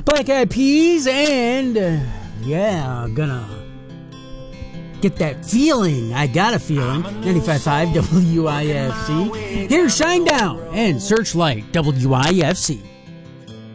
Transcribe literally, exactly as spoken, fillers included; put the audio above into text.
Black Eyed Peas, and uh, yeah, gonna get that feeling. I got a feeling. ninety-five point five W I F C. Here's Shinedown and Searchlight W I F C.